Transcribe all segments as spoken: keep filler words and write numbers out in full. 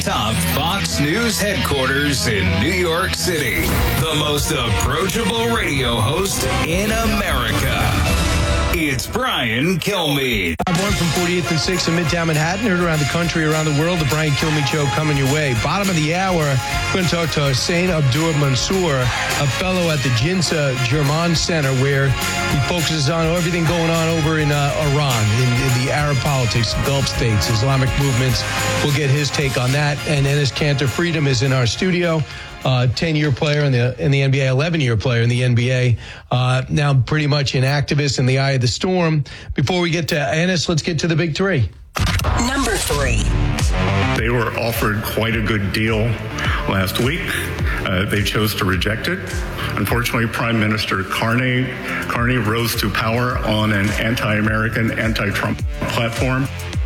atop Fox News headquarters in New York City, the most approachable radio host in America. It's Brian Kilmeade. I'm one from forty-eighth and sixth in Midtown Manhattan, heard around the country, around the world. The Brian Kilmeade Show coming your way. Bottom of the hour, we're going to talk to Hussein Abdur Mansour, a fellow at the Jinsa German Center, where he focuses on everything going on over in uh, Iran, in, in the Arab politics, Gulf states, Islamic movements. We'll get his take on that. And Enes Kanter Freedom is in our studio. Uh, ten-year player in the in the N B A, eleven-year player in the N B A. Uh, now pretty much an activist in the eye of the storm. Before we get to Enes, let's get to the big three. Number three. They were offered quite a good deal last week. Uh, they chose to reject it. Unfortunately, Prime Minister Carney, Carney rose to power on an anti-American, anti-Trump platform.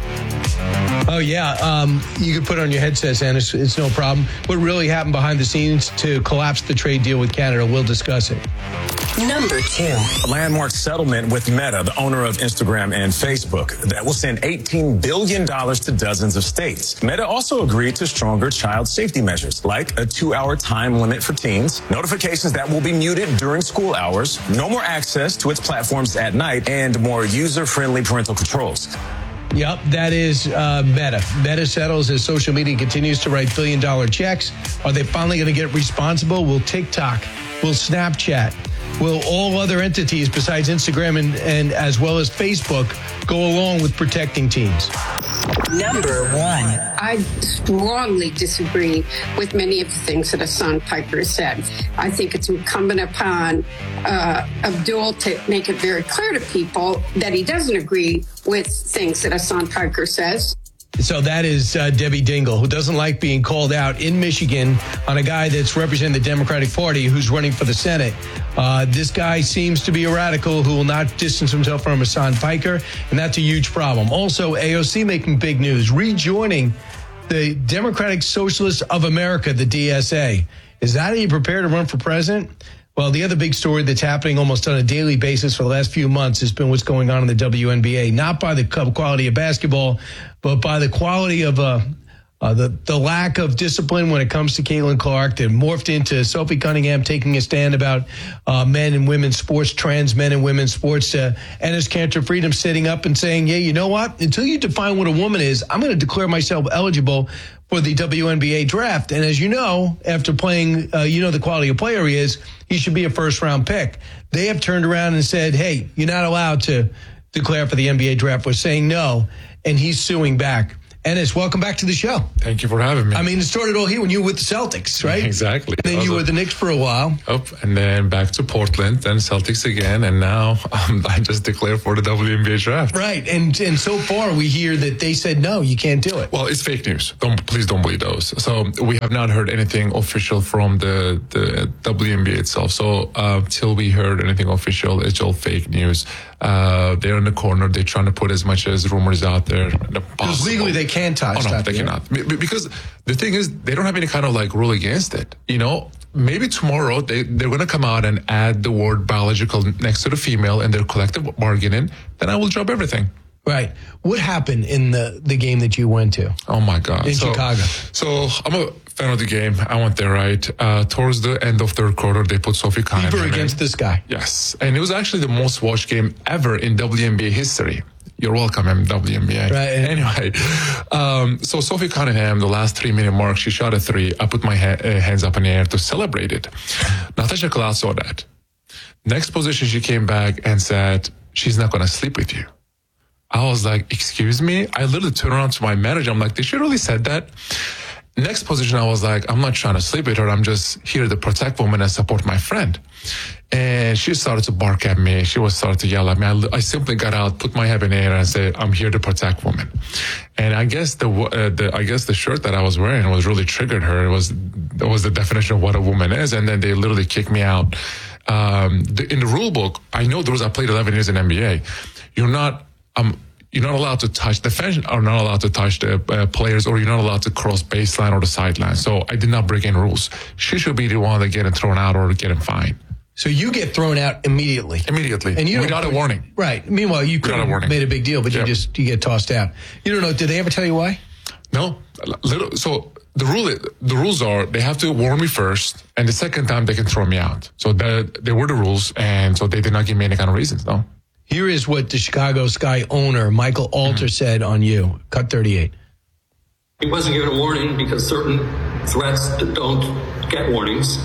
Oh, yeah. Um, you can put on your headsets, and it's, it's no problem. What really happened behind the scenes to collapse the trade deal with Canada? We'll discuss it. Number two. A landmark settlement with Meta, the owner of Instagram and Facebook, that will send eighteen billion dollars to dozens of states. Meta also agreed to stronger child safety measures, like a two-hour time limit for teens, notifications that will be muted during school hours, no more access to its platforms at night, and more user-friendly parental controls. Yep, that is uh, Meta. Meta settles as social media continues to write billion-dollar checks. Are they finally going to get responsible? Will TikTok, will Snapchat, will all other entities besides Instagram and, and as well as Facebook go along with protecting teens? Number one. I strongly disagree with many of the things that Hassan Piker said. I think it's incumbent upon uh, Abdul to make it very clear to people that he doesn't agree with things that Hassan Piker says. So that is uh, Debbie Dingell, who doesn't like being called out in Michigan on a guy that's representing the Democratic Party who's running for the Senate. Uh, this guy seems to be a radical who will not distance himself from Hassan Piker, and that's a huge problem. Also, A O C making big news, rejoining the Democratic Socialists of America, the D S A. Is that how you prepare to run for president? Well, the other big story that's happening almost on a daily basis for the last few months has been what's going on in the W N B A, not by the quality of basketball, but by the quality of uh, uh, the, the lack of discipline when it comes to Caitlin Clark that morphed into Sophie Cunningham taking a stand about uh, men and women's sports, trans men and women's sports, uh, Enes Kanter Freedom sitting up and saying, yeah, you know what? Until you define what a woman is, I'm going to declare myself eligible for the W N B A draft. And as you know, after playing, uh, you know the quality of player he is, he should be a first-round pick. They have turned around and said, hey, you're not allowed to declare for the N B A draft. We're saying no, and he's suing back. Enes, welcome back to the show. Thank you for having me. I mean, it started all here when you were with the Celtics, right? Exactly. And then you were the Knicks for a while. Oh, and then back to Portland, then Celtics again, and now um, I just declared for the W N B A draft. Right, and and so far we hear that they said no, you can't do it. Well, it's fake news. Don't please don't believe those. So we have not heard anything official from the the W N B A itself. So uh, till we heard anything official, it's all fake news. Uh, they're in the corner. They're trying to put as much as rumors out there. Because legally they can't touch that. Oh, no, they yeah. cannot. Because the thing is, they don't have any kind of like rule against it. You know, maybe tomorrow they, they're going to come out and add the word biological next to the female in their collective bargaining. Then I will drop everything. Right. What happened in the, the game that you went to? Oh, my God. In so, Chicago. So I'm a fan of the game. I went there, right? Uh, towards the end of third quarter, they put Sophie Cunningham. You were against this guy. Yes. And it was actually the most watched game ever in W N B A history. You're welcome, M W N B A. Right. Anyway, um, so Sophie Cunningham, the last three-minute mark, she shot a three. I put my ha- uh, hands up in the air to celebrate it. Natasha Cloud saw that. Next position, she came back and said, she's not going to sleep with you. I was like, excuse me? I literally turned around to my manager. I'm like, did she really said that? Next position, I was like, I'm not trying to sleep with her. I'm just here to protect women and support my friend. And she started to bark at me. She was started to yell at me. I, I simply got out, put my head in the air, and said, "I'm here to protect women." And I guess the, uh, the I guess the shirt that I was wearing was really triggered her. It was that was the definition of what a woman is. And then they literally kicked me out. Um, the, in the rule book, I know those I played eleven years in N B A. You're not um. You're not allowed to touch, the fans are not allowed to touch the uh, players, or you're not allowed to cross baseline or the sideline. So I did not break any rules. She should be the one that getting thrown out or getting fined. So you get thrown out immediately. Immediately. And you without a warning. Right. Meanwhile, you could have made a big deal, but yep. you just, you get tossed out. You don't know, did they ever tell you why? No. Little, so the rule, the rules are they have to warn me first, and the second time they can throw me out. So that they were the rules, and so they did not give me any kind of reasons, no. Here is what the Chicago Sky owner, Michael Alter, mm-hmm. said on you. Cut thirty-eight. He wasn't given a warning because certain threats don't get warnings.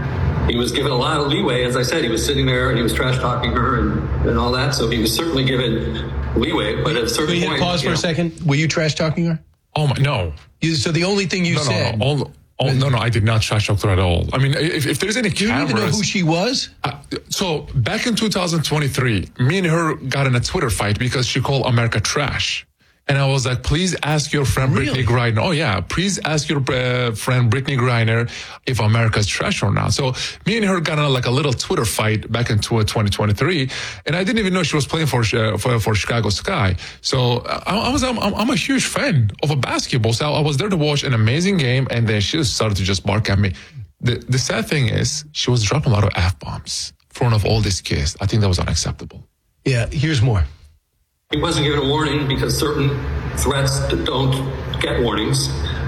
He was given a lot of leeway. As I said, he was sitting there and he was trash talking her and, and all that. So he was certainly given leeway. But at a certain Will point, you pause for you know, a second? Were you trash talking her? Oh my, no. You, so the only thing you no, said. No, no, all, all, no, no, I did not trash talk her at all. I mean, if, if there's any Do you cameras, even know who she was? Uh, so back in two thousand twenty-three, me and her got in a Twitter fight because she called America trash. And I was like, please ask your friend Really? Brittany Griner. Oh, yeah. Please ask your uh, friend Brittany Griner if America's trash or not. So me and her got in like a little Twitter fight back in twenty twenty-three. And I didn't even know she was playing for uh, for, for Chicago Sky. So I, I was, I'm, I'm a huge fan of a basketball. So I was there to watch an amazing game. And then she just started to just bark at me. The, the sad thing is she was dropping a lot of F-bombs in front of all these kids. I think that was unacceptable. Yeah, here's more. he wasn't given a warning because certain threats don't get warnings.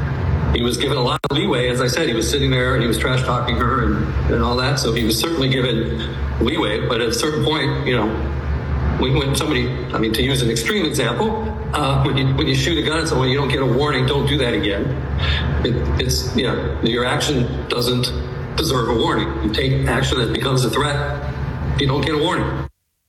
He was given a lot of leeway. As I said, he was sitting there and he was trash talking her and, and all that. So he was certainly given leeway. But at a certain point, you know, when, when somebody, I mean, to use an extreme example, uh, when you when you shoot a gun at someone, you don't get a warning. Don't do that again. It, it's, you know, your action doesn't deserve a warning. You take action that becomes a threat, you don't get a warning.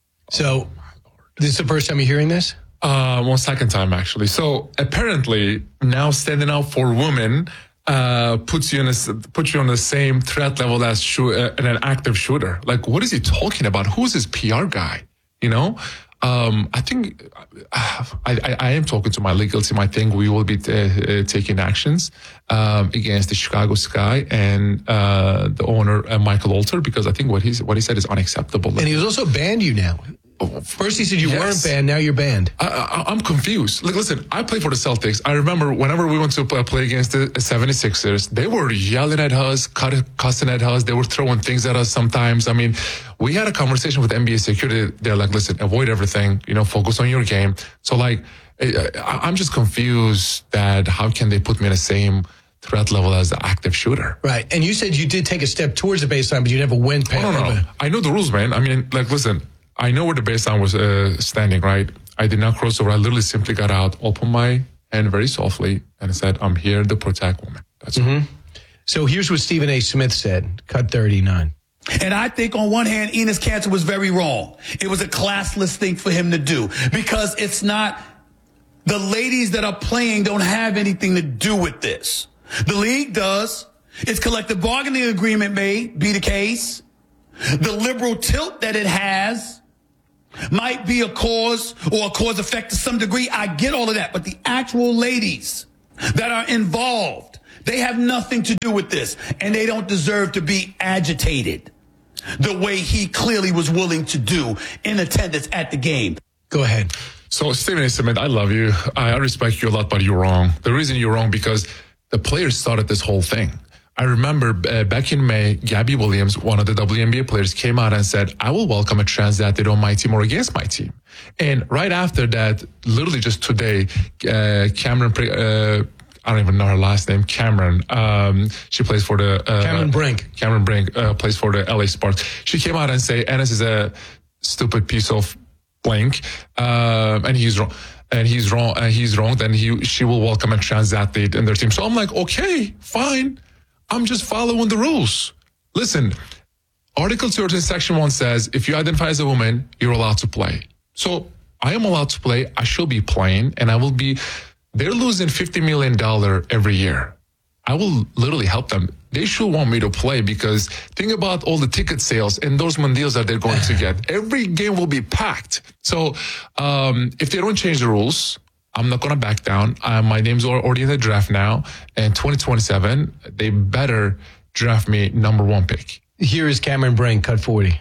So this is the first time you're hearing this? Uh, well, second time, actually. So apparently now standing out for women uh, puts you in a, puts you on the same threat level as shoot, uh, an active shooter. Like, what is he talking about? Who's his P R guy? You know, um, I think uh, I, I, I am talking to my legal team. I think we will be t- uh, taking actions um, against the Chicago Sky and uh, the owner, uh, Michael Alter, because I think what he's what he said is unacceptable. And he's also banned you now. First he said you Yes. weren't banned, now you're banned. I, I, I'm confused. Like, listen, I play for the Celtics. I remember whenever we went to play, play against the seventy-sixers, they were yelling at us, cussing at us. They were throwing things at us sometimes. I mean, we had a conversation with N B A security. They're like, listen, avoid everything, you know, focus on your game. So, like, I, I'm just confused that how can they put me in the same threat level as the active shooter? Right. And you said you did take a step towards the baseline, but you never went past Oh, no, no, no. I know the rules, man. I mean, like, listen, I know where the baseline was uh, standing, right? I did not cross over. I literally simply got out, opened my hand very softly, and said, I'm here to protect women. That's mm-hmm. all. So here's what Stephen A. Smith said. Cut thirty-nine. And I think on one hand, Enes Kanter was very wrong. It was a classless thing for him to do because it's not, the ladies that are playing don't have anything to do with this. The league does. Its collective bargaining agreement may be the case. The liberal tilt that it has might be a cause or a cause effect to some degree. I get all of that. But the actual ladies that are involved, they have nothing to do with this. And they don't deserve to be agitated the way he clearly was willing to do in attendance at the game. Go ahead. So, Stephen A. Smith, I love you. I respect you a lot, but you're wrong. The reason you're wrong because the players started this whole thing. I remember uh, back in May, Gabby Williams, one of the W N B A players, came out and said, I will welcome a trans athlete on my team or against my team. And right after that, literally just today, uh, Cameron, uh, I don't even know her last name, Cameron. Um, she plays for the... Uh, Cameron Brink. Cameron Brink uh, plays for the L A Sparks. She came out and say, Enes is a stupid piece of blank, um, and he's wrong. And he's wrong. And he's wrong. Then he, she will welcome a trans athlete in their team. So I'm like, okay, fine. I'm just following the rules. Listen, Article thirteen, Section one says, if you identify as a woman, you're allowed to play. So I am allowed to play. I should be playing, and I will be, they're losing fifty million dollars every year. I will literally help them. They should want me to play because think about all the ticket sales, endorsement deals that they're going to get. Every game will be packed. So um, if they don't change the rules, I'm not going to back down. Uh, my name's already in the draft now. And twenty twenty-seven, they better draft me number one pick. Here is Cameron Brink, cut forty.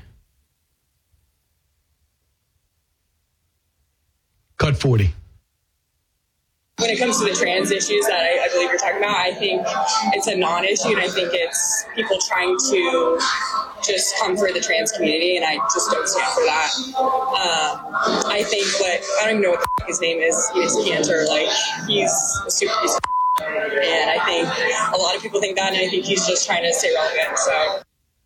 Cut forty. When it comes to the trans issues that I, I believe you're talking about, I think it's a non-issue, and I think it's people trying to just come for the trans community, and I just don't stand for that. Um, I think what, I don't even know what the f- his name is, Enes Kanter, like, he's a super piece of And I think a lot of people think that, and I think he's just trying to stay relevant. So,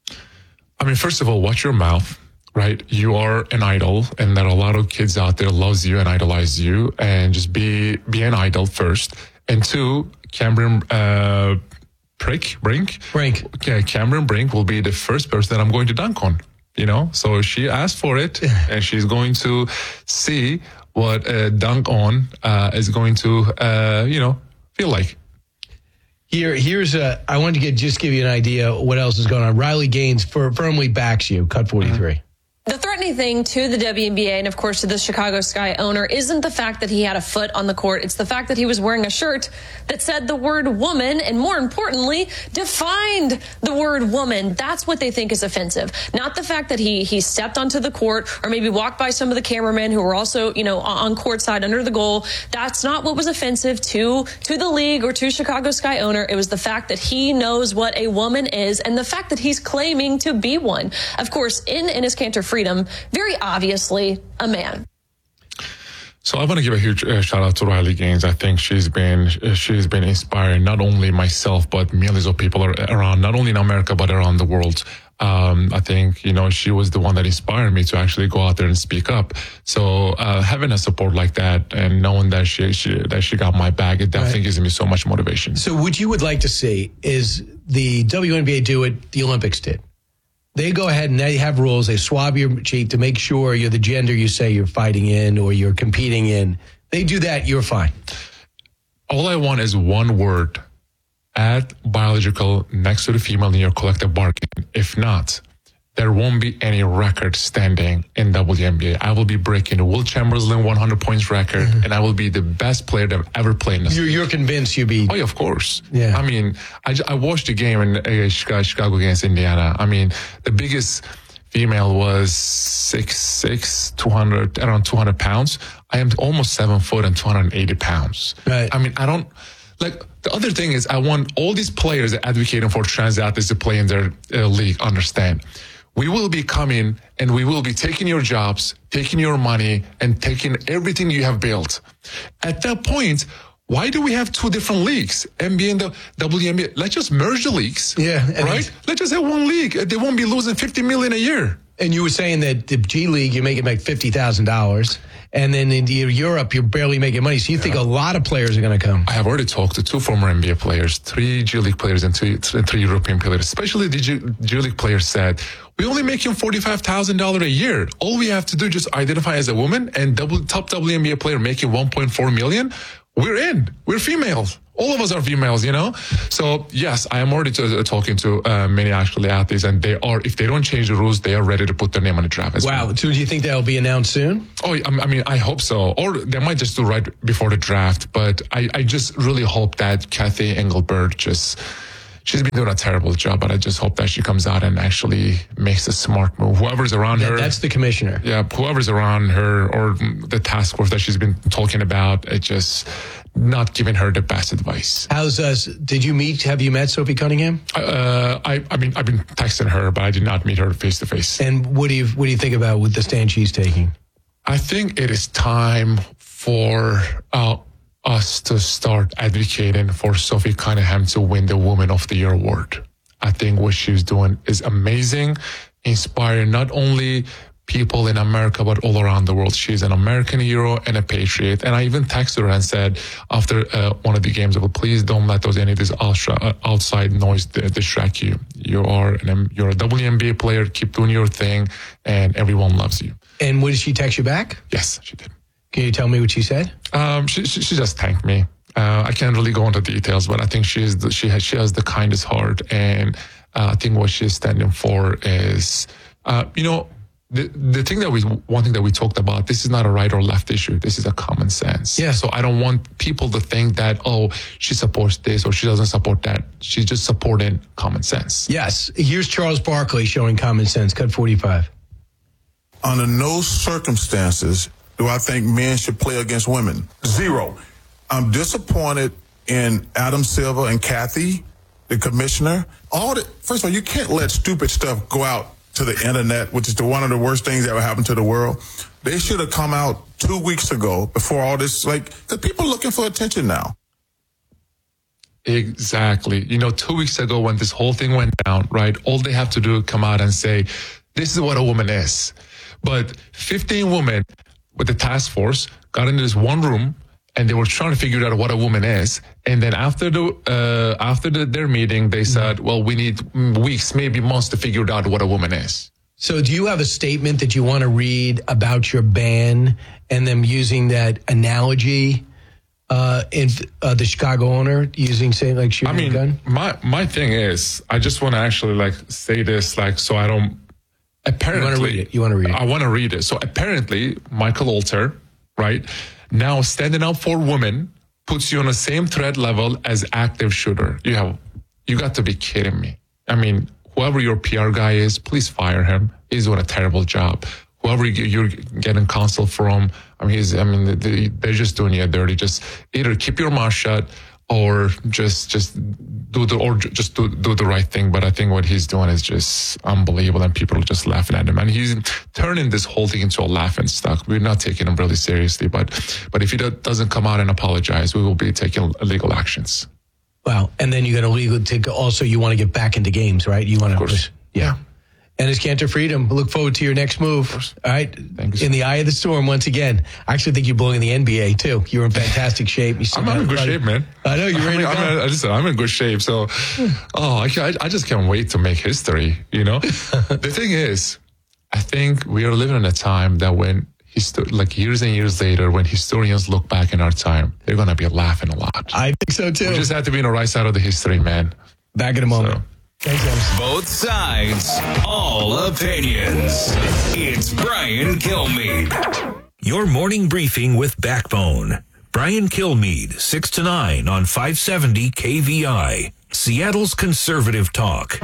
I mean, first of all, watch your mouth, right? You are an idol, and there are a lot of kids out there loves you and idolize you, and just be be an idol first. And two, Cameron uh, Prick, Brink, Brink, yeah, Cameron Brink will be the first person that I'm going to dunk on. You know, so she asked for it, and she's going to see what uh, dunk on uh, is going to, uh, you know, feel like. Here, here's a. I wanted to get just give you an idea what else is going on. Riley Gaines for, firmly backs you. Cut forty-three. Mm-hmm. The threatening thing to the W N B A and, of course, to the Chicago Sky owner isn't the fact that he had a foot on the court. It's the fact that he was wearing a shirt that said the word woman and, more importantly, defined the word woman. That's what they think is offensive. Not the fact that he he stepped onto the court or maybe walked by some of the cameramen who were also, you know, on courtside under the goal. That's not what was offensive to, to the league or to Chicago Sky owner. It was the fact that he knows what a woman is and the fact that he's claiming to be one. Of course, in Enes Kanter Freedom, very obviously a man. So I want to give a huge uh, shout out to Riley Gaines. I think she's been uh, she's been inspiring not only myself but millions of people are around, not only in America but around the world. Um, I think you know she was the one that inspired me to actually go out there and speak up. So uh, having a support like that and knowing that she, she that she got my back, it definitely right. gives me so much motivation. So what you would like to see is the W N B A do what the Olympics did. They go ahead and they have rules. They swab your cheek to make sure you're the gender you say you're fighting in or you're competing in. They do that, you're fine. All I want is one word. Add biological next to the female in your collective bargaining. If not, there won't be any record standing in W N B A. I will be breaking the Will Chamberlain one hundred points record, mm-hmm. and I will be the best player that I've ever played in this. You're, you're convinced you'll be... Oh, yeah, of course. Yeah. I mean, I, I watched the game in uh, Chicago against Indiana. I mean, the biggest female was six six, two hundred, around two hundred pounds. I am almost seven foot and two hundred eighty pounds. Right. I mean, I don't... Like, the other thing is I want all these players that advocating for trans athletes to play in their uh, league understand. We will be coming and we will be taking your jobs, taking your money, and taking everything you have built. At that point, why do we have two different leagues, N B A and the W N B A? Let's just merge the leagues, yeah, right? Let's just have one league. They won't be losing fifty million dollars a year. And you were saying that the G League, you're making like fifty thousand dollars. And then in Europe, you're barely making money. So you yeah. think a lot of players are going to come? I have already talked to two former N B A players, three G League players, and three, three European players. Especially the G, G League players said, we only make him forty-five thousand dollars a year. All we have to do is just identify as a woman and double, top W N B A player making one point four million dollars. We're in. We're females. All of us are females, you know? So, yes, I am already to, uh, talking to uh, many actually athletes, and they are, if they don't change the rules, they are ready to put their name on the draft as wow. well. So do you think that'll be announced soon? Oh, I mean, I hope so. Or they might just do right before the draft. But I, I just really hope that Kathy Engelbert just... She's been doing a terrible job, but I just hope that she comes out and actually makes a smart move. Whoever's around yeah, her. That's the commissioner. Yeah, whoever's around her or the task force that she's been talking about, it just not giving her the best advice. How's us? Did you meet, have you met Sophie Cunningham? Uh, I, I mean, I've been texting her, but I did not meet her face to face. And what do you, what do you think about with the stand she's taking? I think it is time for, uh, us to start advocating for Sophie Cunningham to win the Woman of the Year award. I think what she's doing is amazing, inspiring not only people in America, but all around the world. She's an American hero and a patriot. And I even texted her and said after uh, one of the games, well, please don't let those any of this outside noise distract you. You are an, you're a W N B A player. Keep doing your thing, and everyone loves you. And what did she text you back? Yes, she did. Can you tell me what she said? Um, she, she she just thanked me. Uh, I can't really go into details, but I think she is the, she has she has the kindest heart, and uh, I think what she's standing for is, uh, you know, the the thing that we one thing that we talked about. This is not a right or left issue. This is a common sense. Yeah. So I don't want people to think that oh she supports this or she doesn't support that. She's just supporting common sense. Yes. Here's Charles Barkley showing common sense. Cut forty-five. Under no circumstances do I think men should play against women. Zero. I'm disappointed in Adam Silver and Kathy, the commissioner. All the, first of all, you can't let stupid stuff go out to the internet, which is the, one of the worst things that ever happened to the world. They should have come out two weeks ago before all this. Like, the people are looking for attention now. Exactly. You know, two weeks ago when this whole thing went down, right, all they have to do is come out and say, this is what a woman is. But fifteen women with the task force got into this one room and they were trying to figure out what a woman is. And then after the uh, after the, their meeting, they said, well, we need weeks, maybe months to figure out what a woman is. So do you have a statement that you want to read about your ban and them using that analogy uh, in uh, the Chicago owner using, say, like shooting I mean, a gun? my, my thing is, I just want to actually like say this, like, so I don't, apparently. You want to read it? You want to read it? I want to read it. So apparently, Michael Alter, right, now standing up for women puts you on the same threat level as active shooter. You have, you got to be kidding me. I mean, whoever your P R guy is, please fire him. He's doing a terrible job. Whoever you're getting counsel from, I mean, he's, I mean, they're just doing you dirty. Just either keep your mouth shut or just, just do the, or just do, do the right thing. But I think what he's doing is just unbelievable, and people are just laughing at him. And he's turning this whole thing into a laughing stock. We're not taking him really seriously, but, but if he doesn't come out and apologize, we will be taking legal actions. Wow. And then you're going to legal take also, you want to get back into games, right? You want to, push, yeah. And it's Cantor Freedom. Look forward to your next move. All right. Thanks. In the eye of the storm once again. I actually think you belong in the N B A too. You're in fantastic shape. You I'm in good shape, man. I know you're ready I mean, to go. I'm, in, I just, I'm in good shape. So, oh, I, I, I just can't wait to make history. You know, the thing is, I think we are living in a time that when Histo- like years and years later, when historians look back in our time, they're going to be laughing a lot. I think so too. We just have to be on the right side of the history, man. Back in a moment. So. Thanks, guys. Both sides, all opinions. It's Brian Kilmeade. Your morning briefing with Backbone. Brian Kilmeade, six to nine on five seventy K V I, Seattle's conservative talk.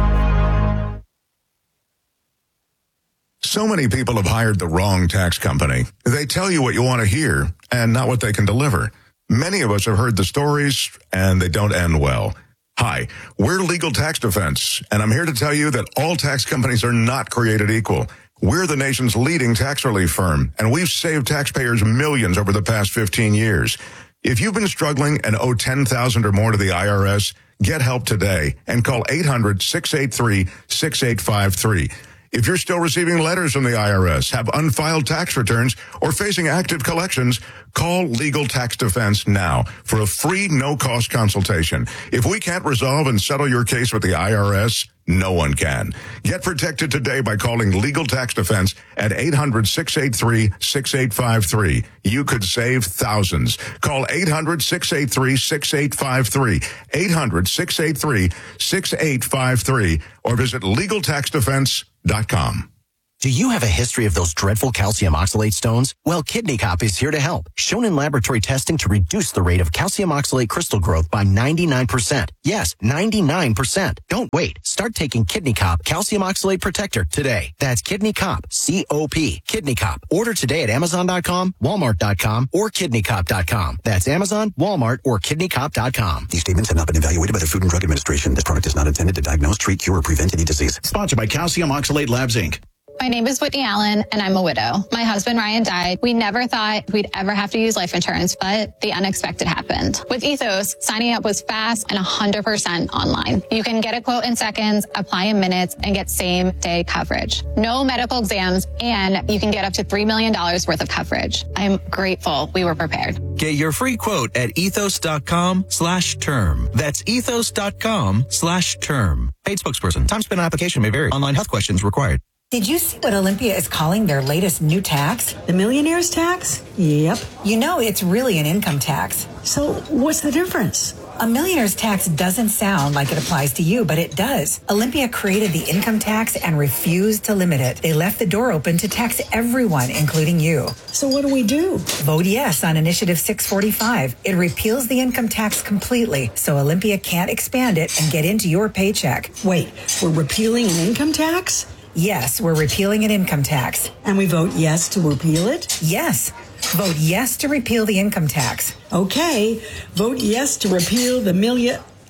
So many people have hired the wrong tax company. They tell you what you want to hear and not what they can deliver. Many of us have heard the stories, and they don't end well. Hi, we're Legal Tax Defense, and I'm here to tell you that all tax companies are not created equal. We're the nation's leading tax relief firm, and we've saved taxpayers millions over the past fifteen years. If you've been struggling and owe ten thousand dollars or more to the I R S, get help today and call eight hundred, six eight three, six eight five three. If you're still receiving letters from the I R S, have unfiled tax returns, or facing active collections, call Legal Tax Defense now for a free, no-cost consultation. If we can't resolve and settle your case with the I R S, no one can. Get protected today by calling Legal Tax Defense at eight hundred, six eight three, six eight five three. You could save thousands. Call eight hundred, six eight three, six eight five three, eight hundred, six eight three, six eight five three, or visit legal tax defense dot com. Do you have a history of those dreadful calcium oxalate stones? Well, Kidney Cop is here to help. Shown in laboratory testing to reduce the rate of calcium oxalate crystal growth by ninety-nine percent. Yes, ninety-nine percent. Don't wait. Start taking Kidney Cop Calcium Oxalate Protector today. That's Kidney Cop, C O P, Kidney Cop. Order today at amazon dot com, walmart dot com, or kidney cop dot com. That's Amazon, Walmart, or kidney cop dot com. These statements have not been evaluated by the Food and Drug Administration. This product is not intended to diagnose, treat, cure, or prevent any disease. Sponsored by Calcium Oxalate Labs, Incorporated. My name is Whitney Allen, and I'm a widow. My husband, Ryan, died. We never thought we'd ever have to use life insurance, but the unexpected happened. With Ethos, signing up was fast and one hundred percent online. You can get a quote in seconds, apply in minutes, and get same-day coverage. No medical exams, and you can get up to three million dollars worth of coverage. I'm grateful we were prepared. Get your free quote at ethos dot com slash term. That's ethos dot com slash term. Paid spokesperson. Time spent on application may vary. Online health questions required. Did you see what Olympia is calling their latest new tax? The millionaire's tax? Yep. You know, it's really an income tax. So what's the difference? A millionaire's tax doesn't sound like it applies to you, but it does. Olympia created the income tax and refused to limit it. They left the door open to tax everyone, including you. So what do we do? Vote yes on Initiative six forty-five. It repeals the income tax completely, so Olympia can't expand it and get into your paycheck. Wait, we're repealing an income tax? Yes, we're repealing an income tax. And we vote yes to repeal it? Yes. Vote yes to repeal the income tax. Okay. Vote yes to repeal the million...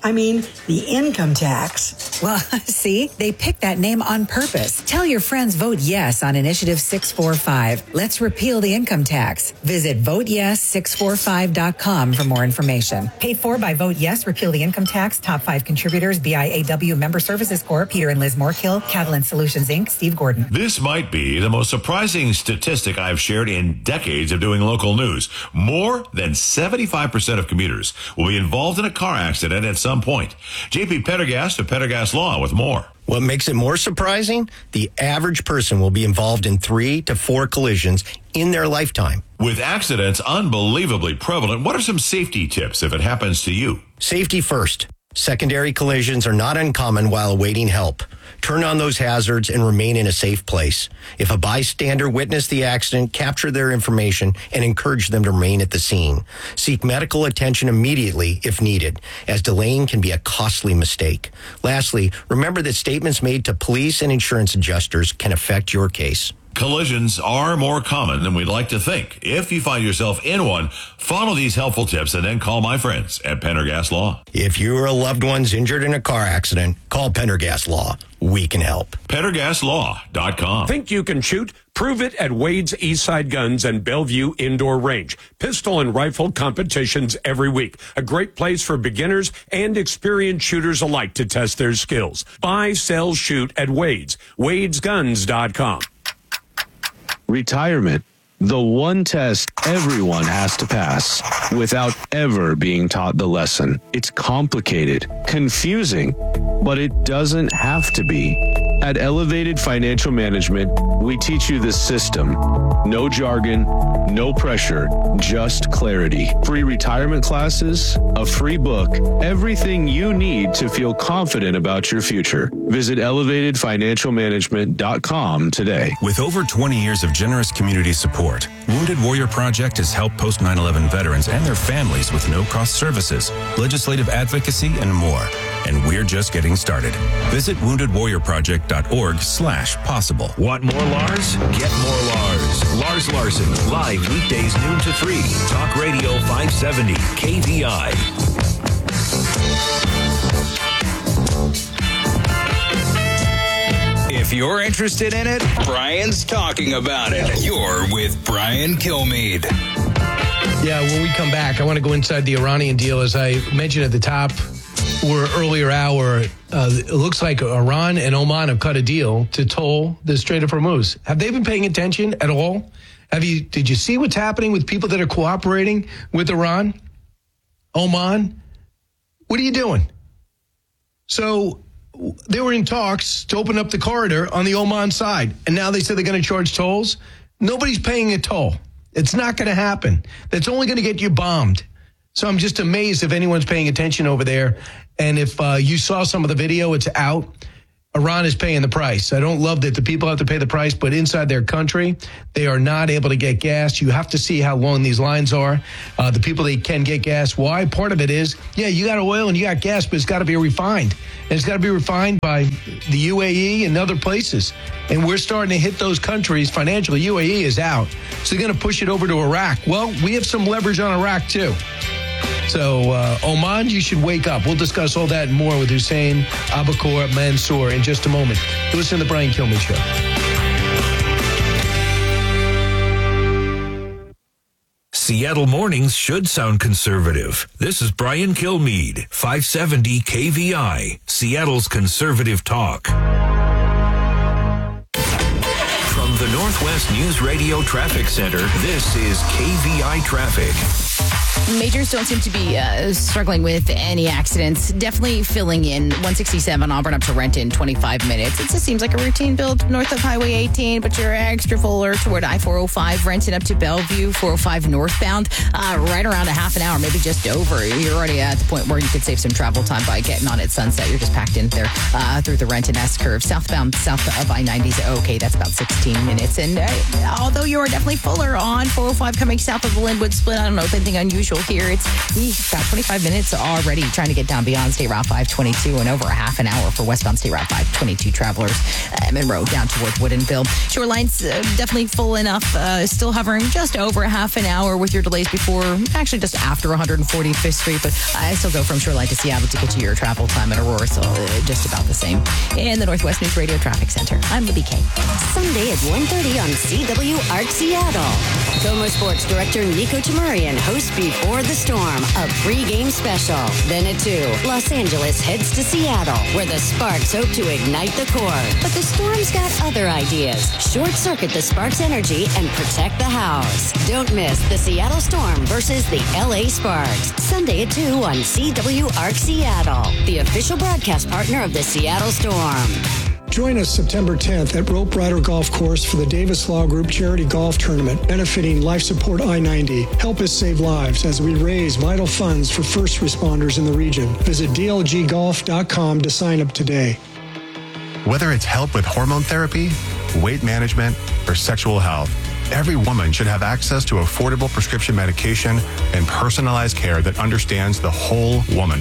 I mean, the income tax. Well, see, they picked that name on purpose. Tell your friends vote yes on Initiative six forty-five. Let's repeal the income tax. Visit vote yes six forty-five dot com for more information. Paid for by Vote Yes, Repeal the Income Tax. Top five contributors, B I A W Member Services Corp, Peter and Liz Moorkill, Catalan Solutions, Incorporated, Steve Gordon. This might be the most surprising statistic I've shared in decades of doing local news. More than seventy-five percent of commuters will be involved in a car accident at some point. J P Pendergast of Pendergast Law with more. What makes it more surprising? The average person will be involved in three to four collisions in their lifetime. With accidents unbelievably prevalent, what are some safety tips if it happens to you? Safety first. Secondary collisions are not uncommon while awaiting help. Turn on those hazards and remain in a safe place. If a bystander witnessed the accident, capture their information and encourage them to remain at the scene. Seek medical attention immediately if needed, as delaying can be a costly mistake. Lastly, remember that statements made to police and insurance adjusters can affect your case. Collisions are more common than we'd like to think. If you find yourself in one, follow these helpful tips and then call my friends at Pendergast Law. If you or a loved one's injured in a car accident, call Pendergast Law. We can help. Pendergast Law dot com. Think you can shoot? Prove it at Wade's Eastside Guns and Bellevue Indoor Range. Pistol and rifle competitions every week. A great place for beginners and experienced shooters alike to test their skills. Buy, sell, shoot at Wade's. Wades Guns dot com. Retirement, the one test everyone has to pass without ever being taught the lesson. It's complicated, confusing, but it doesn't have to be. At Elevated Financial Management, we teach you the system. No jargon, no pressure, just clarity. Free retirement classes, a free book, everything you need to feel confident about your future. Visit elevated financial management dot com today. With over twenty years of generous community support, Wounded Warrior Project has helped post nine eleven veterans and their families with no-cost services, legislative advocacy, and more. And we're just getting started. Visit wounded warrior project dot org slash possible. Want more Lars? Get more Lars. Lars Larson, live weekdays noon to three. Talk Radio five seventy K V I. If you're interested in it, Brian's talking about it. You're with Brian Kilmeade. Yeah, when we come back, I want to go inside the Iranian deal. As I mentioned at the top or earlier hour, uh, it looks like Iran and Oman have cut a deal to toll the Strait of Hormuz. Have they been paying attention at all? Have you? Did you see what's happening with people that are cooperating with Iran? Oman? What are you doing? So they were in talks to open up the corridor on the Oman side, and now they said they're going to charge tolls. Nobody's paying a toll. It's not going to happen. That's only going to get you bombed. So I'm just amazed if anyone's paying attention over there. And if uh, you saw some of the video, it's out. Iran is paying the price. I don't love that the people have to pay the price, but inside their country, they are not able to get gas. You have to see how long these lines are. Uh, the people that can get gas, why? Part of it is, yeah, you got oil and you got gas, but it's got to be refined. And it's got to be refined by the U A E and other places. And we're starting to hit those countries financially. U A E is out. So they're going to push it over to Iraq. Well, we have some leverage on Iraq, too. So, uh, Oman, you should wake up. We'll discuss all that and more with Hussein Abakor Mansour in just a moment. You listen to the Brian Kilmeade Show. Seattle mornings should sound conservative. This is Brian Kilmeade, five seventy K V I, Seattle's conservative talk. From the Northwest News Radio Traffic Center, this is K V I Traffic. Majors don't seem to be uh, struggling with any accidents. Definitely filling in one sixty-seven Auburn up to Renton, twenty-five minutes. It just seems like a routine build north of Highway eighteen, but you're extra fuller toward I four oh five, Renton up to Bellevue, four oh five northbound, uh, right around a half an hour, maybe just over. You're already at the point where you could save some travel time by getting on at Sunset. You're just packed in there uh, through the Renton S-curve. Southbound, south of I ninety is okay. That's about sixteen minutes. And uh, although you are definitely fuller on four oh five coming south of the Linwood Split, I don't know if anything unusual schedule here. It's about twenty-five minutes already trying to get down beyond State Route five twenty-two and over a half an hour for westbound State Route five twenty-two travelers. Uh, Monroe down towards Woodinville. Shoreline's uh, definitely full enough. Uh, still hovering just over a half an hour with your delays before, actually just after one forty-fifth Street. But I still go from Shoreline to Seattle to get to your travel time at Aurora, so uh, just about the same. In the Northwest News Radio Traffic Center, I'm Libby K. Sunday at one thirty on C W Arc Seattle. Como Sports Director Nico Tamurian hosts Before the Storm, a pre-game special. Then at two, Los Angeles heads to Seattle, where the Sparks hope to ignite the core. But the Storm's got other ideas. Short-circuit the Sparks' energy and protect the house. Don't miss the Seattle Storm versus the L A Sparks. Sunday at two on C W Arc Seattle, the official broadcast partner of the Seattle Storm. Join us September tenth at Rope Rider Golf Course for the Davis Law Group Charity Golf Tournament, benefiting Life Support I ninety. Help us save lives as we raise vital funds for first responders in the region. Visit D L G golf dot com to sign up today. Whether it's help with hormone therapy, weight management, or sexual health, every woman should have access to affordable prescription medication and personalized care that understands the whole woman.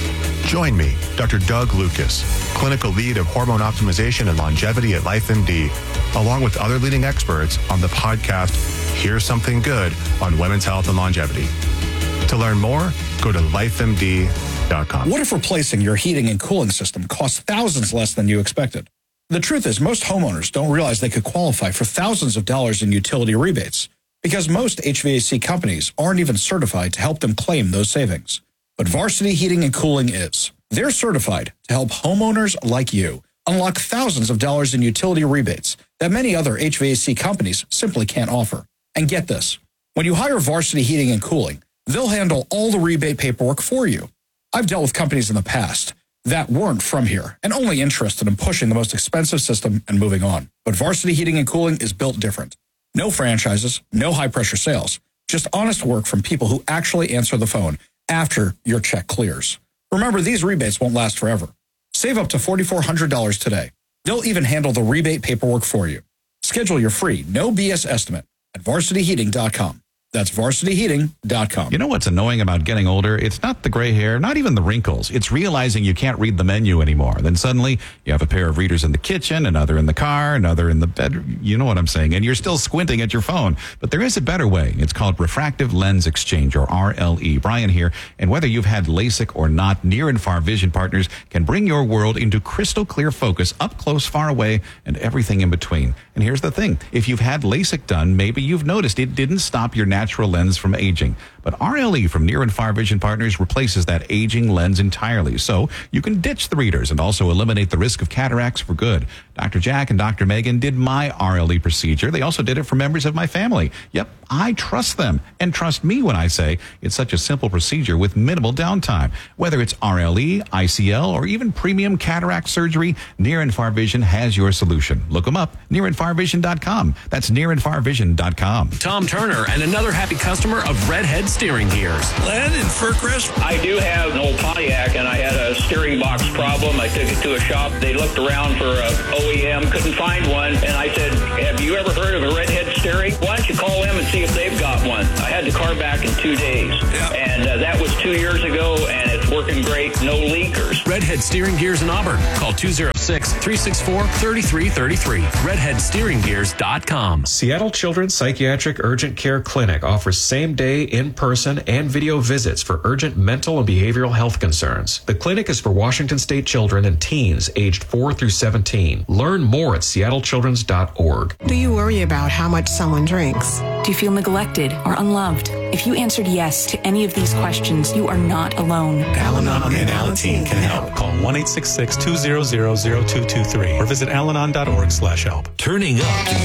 Join me, Doctor Doug Lucas, clinical lead of hormone optimization and longevity at LifeMD, along with other leading experts on the podcast Here's Something Good on Women's Health and Longevity. To learn more, go to life M D dot com. What if replacing your heating and cooling system costs thousands less than you expected? The truth is, most homeowners don't realize they could qualify for thousands of dollars in utility rebates because most H V A C companies aren't even certified to help them claim those savings. But Varsity Heating and Cooling is. They're certified to help homeowners like you unlock thousands of dollars in utility rebates that many other H V A C companies simply can't offer. And get this, when you hire Varsity Heating and Cooling, they'll handle all the rebate paperwork for you. I've dealt with companies in the past that weren't from here and only interested in pushing the most expensive system and moving on. But Varsity Heating and Cooling is built different. No franchises, no high-pressure sales, just honest work from people who actually answer the phone after your check clears. Remember, these rebates won't last forever. Save up to four thousand four hundred dollars today. They'll even handle the rebate paperwork for you. Schedule your free, no B S estimate at varsity heating dot com. That's varsity heating dot com. You know what's annoying about getting older? It's not the gray hair, not even the wrinkles. It's realizing you can't read the menu anymore. Then suddenly you have a pair of readers in the kitchen, another in the car, another in the bedroom. You know what I'm saying? And you're still squinting at your phone. But there is a better way. It's called refractive lens exchange, or R L E. Brian here. And whether you've had LASIK or not, Near and Far Vision Partners can bring your world into crystal clear focus, up close, far away, and everything in between. And here's the thing. If you've had LASIK done, maybe you've noticed it didn't stop your natural lens from aging. But R L E from Near and Far Vision Partners replaces that aging lens entirely. So you can ditch the readers and also eliminate the risk of cataracts for good. Doctor Jack and Doctor Megan did my R L E procedure. They also did it for members of my family. Yep, I trust them. And trust me when I say it's such a simple procedure with minimal downtime. Whether it's R L E, I C L, or even premium cataract surgery, Near and Far Vision has your solution. Look them up, near and far vision dot com. That's near and far vision dot com. Tom Turner and another happy customer of Redhead Steering Gears. Len in Fircrest. I do have an old Pontiac, and I had a steering box problem. I took it to a shop. They looked around for a O E M, couldn't find one, and I said, have you ever heard of a Redhead Steering? Why don't you call them and see if they've got one? I had the car back in two days, yeah. and uh, that was two years ago, and it's working great, no leakers. Redhead Steering Gears in Auburn. Call two oh six, three six four, three three three three. redhead steering gears dot com. Seattle Children's Psychiatric Urgent Care Clinic offers same-day, in-person, and video visits for urgent mental and behavioral health concerns. The clinic is for Washington State children and teens aged four through seventeen. Learn more at seattle children's dot org. Do you worry about how much someone drinks? Do you feel neglected or unloved? If you answered yes to any of these questions, you are not alone. Al-Anon and Alateen can help. Call one eight six six, two zero zero, zero two two three or visit al anon dot org slash help. Turning up to